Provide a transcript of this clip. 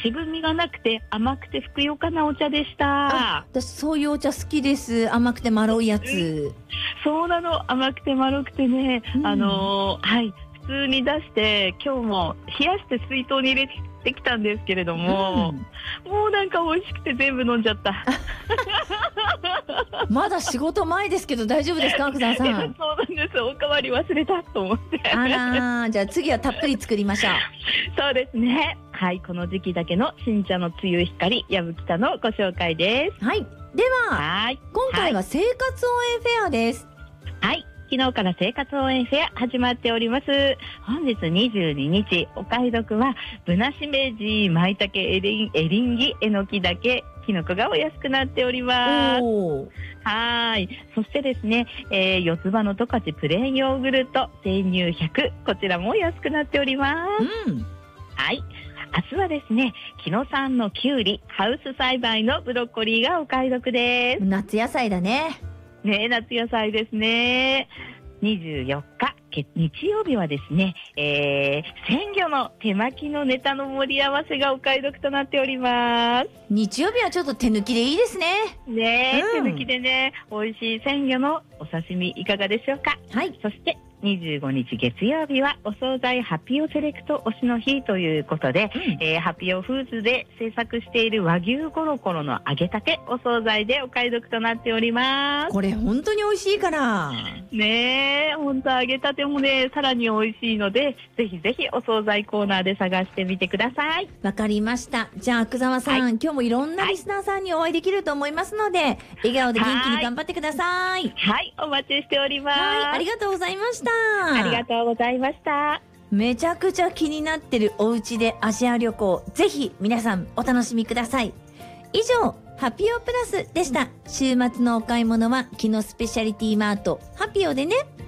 渋みがなくて甘くてふくよかなお茶でした。 私そういうお茶好きです。甘くてまろいやつ。 そうなの、甘くてまろくてね、はい、普通に出して今日も冷やして水筒に入れてきたんですけれども、もうなんか美味しくて全部飲んじゃった。 まだ仕事前ですけど大丈夫ですか、阿久澤さん。 そうなんです。おかわり忘れたと思って。 あら、じゃあ次はたっぷり作りましょう。 そうですね。はい、この時期だけの新茶の梅雨光やぶきたのご紹介です。 はい。では、今回は生活応援フェアです。 はい。昨日から生活応援フェア始まっております。本日22日、お買い得は、ぶなしめじ、まいたけ、エリンギ、えのきだけ、きのこがお安くなっております。はい。そしてですね、四つ葉の十勝プレーンヨーグルト、生乳100、こちらも安くなっております。はい。明日はですね、木野産のきゅうり、ハウス栽培のブロッコリーがお買い得です。 夏野菜だね。 ね、夏野菜ですね。24日、日曜日はですね、鮮魚の手巻きのネタの盛り合わせがお買い得となっております。 日曜日はちょっと手抜きでいいですね。 ね、手抜きでね、美味しい鮮魚のお刺身いかがでしょうか。 はい。 そして25日月曜日はお惣菜ハピオセレクト推しの日ということで、ハピオフーズで制作している和牛ゴロゴロの揚げたてお惣菜でお買い得となっております。 これ本当に美味しいからねえ、本当揚げたてもねさらに美味しいので、ぜひぜひお惣菜コーナーで探してみてください。 わかりました。じゃあ阿久澤さん、今日もいろんなリスナーさんにお会いできると思いますので、笑顔で元気に頑張ってください。 はい、お待ちしております。 はい、ありがとうございました。 ありがとうございました。 めちゃくちゃ気になってるお家でアジア旅行、ぜひ皆さんお楽しみください。以上、ハピオプラスでした。週末のお買い物は木のスペシャリティマートハピオでね。